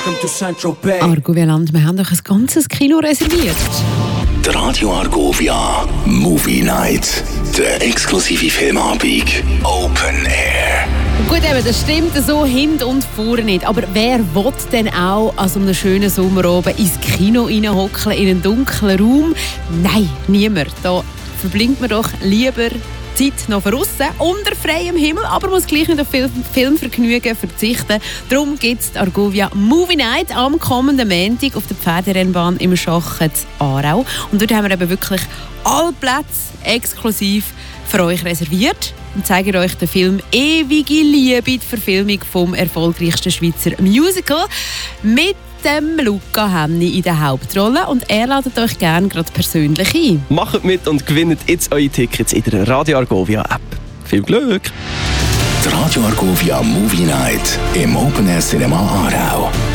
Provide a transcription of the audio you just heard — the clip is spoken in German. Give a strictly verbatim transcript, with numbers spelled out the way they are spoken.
Argovia-Land, wir haben doch ein ganzes Kino reserviert. Die Radio Argovia Movie Night. Der exklusive Filmabend Open Air. Gut, eben, das stimmt so hinten und vorne nicht. Aber wer will denn auch an so einem schönen Sommerabend ins Kino reinhocken, in einen dunklen Raum? Nein, niemand. Da verblinkt man doch lieber Zeit noch draussen, unter freiem Himmel, aber muss gleich nicht auf Film Filmvergnügen verzichten. Darum gibt es die Argovia Movie Night am kommenden Montag auf der Pferderennbahn im Schachen Aarau. Und dort haben wir eben wirklich alle Plätze exklusiv für euch reserviert und zeigen euch den Film «Ewige Liebe», die Verfilmung vom erfolgreichsten Schweizer Musical mit dem Luca Hänni in der Hauptrolle, und er ladet euch gerne gerade persönlich ein. Macht mit und gewinnt jetzt eure Tickets in der Radio Argovia App. Viel Glück! Die Radio Argovia Movie Night im Open Air Cinema Aarau.